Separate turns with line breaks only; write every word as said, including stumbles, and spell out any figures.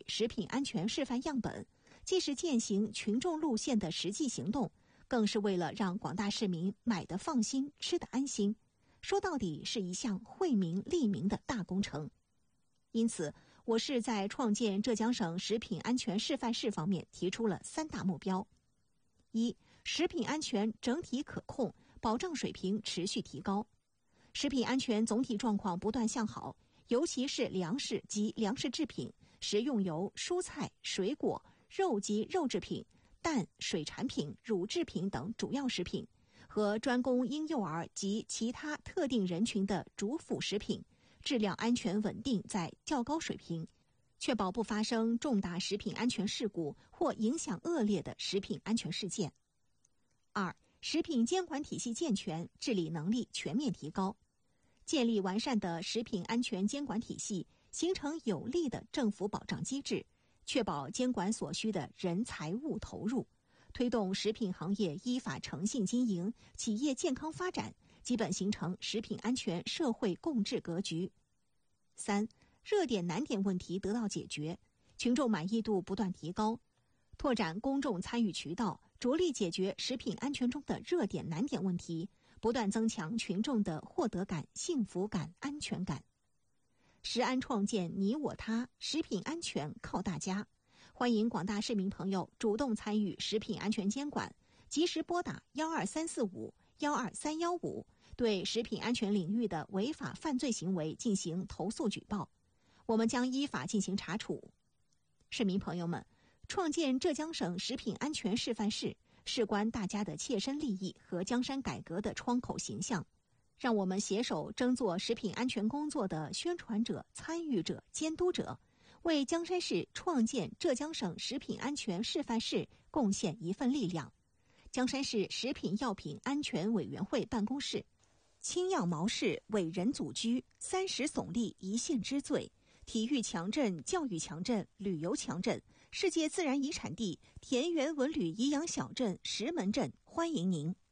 食品安全示范样本，既是践行群众路线的实际行动，更是为了让广大市民买得放心，吃得安心。说到底是一项惠民利民的大工程。因此，我市在创建浙江省食品安全示范市方面提出了三大目标：一、食品安全整体可控，保障水平持续提高。食品安全总体状况不断向好，尤其是粮食及粮食制品、食用油、蔬菜、水果、肉及肉制品、蛋、水产品、乳制品等主要食品和专供婴幼儿及其他特定人群的主辅食品，质量安全稳定在较高水平，确保不发生重大食品安全事故或影响恶劣的食品安全事件。二、食品监管体系健全，治理能力全面提高。建立完善的食品安全监管体系，形成有力的政府保障机制，确保监管所需的人财物投入，推动食品行业依法诚信经营，企业健康发展，基本形成食品安全社会共治格局。三、热点难点问题得到解决，群众满意度不断提高，拓展公众参与渠道，着力解决食品安全中的热点难点问题，不断增强群众的获得感、幸福感、安全感。食安创建你我他，食品安全靠大家。欢迎广大市民朋友主动参与食品安全监管，及时拨打幺二三四五幺二三幺五，对食品安全领域的违法犯罪行为进行投诉举报，我们将依法进行查处。市民朋友们，创建浙江省食品安全示范市，事关大家的切身利益和江山改革的窗口形象。让我们携手争做食品安全工作的宣传者、参与者、监督者，为江山市创建浙江省食品安全示范市贡献一份力量。江山市食品药品安全委员会办公室，青药毛氏伟人祖居，三十耸立一县之最，体育强镇、教育强镇、旅游强镇，世界自然遗产地田园文旅颐养小镇石门镇，欢迎您。